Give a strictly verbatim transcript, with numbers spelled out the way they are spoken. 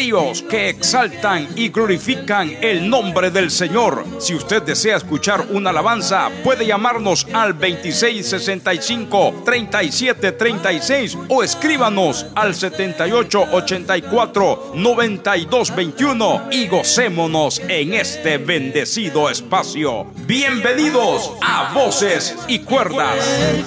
tríos que exaltan y glorifican el nombre del Señor. Si usted desea escuchar una alabanza, puede llamarnos al veintiséis sesenta y cinco treinta y siete treinta y seis o escríbanos al setenta y ocho ochenta y cuatro noventa y dos veintiuno y gocémonos en este bendecido espacio. Bienvenidos a Voces y Cuerdas.